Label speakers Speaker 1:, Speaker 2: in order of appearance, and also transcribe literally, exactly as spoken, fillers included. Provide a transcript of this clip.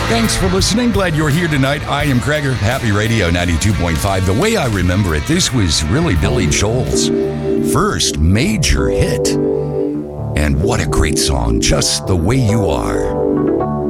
Speaker 1: Thanks for listening. Glad you're here tonight. I am Kreger. Happy Radio ninety-two point five. The way I remember it, this was really Billy Joel's first major hit. And what a great song, Just the Way You Are.